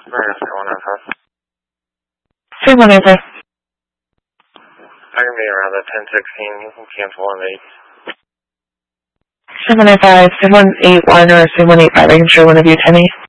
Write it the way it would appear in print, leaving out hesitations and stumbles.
3185. I can be around the 1016. You can cancel on 8. 3185, 3181 or 3185. I can show one of you 10-8.